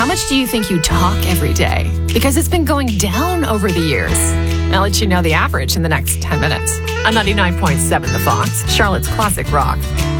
How much do you think you talk every day? Because it's been going down over the years. I'll let you know the average in the next 10 minutes. On 99.7 The Fox, Charlotte's Classic Rock.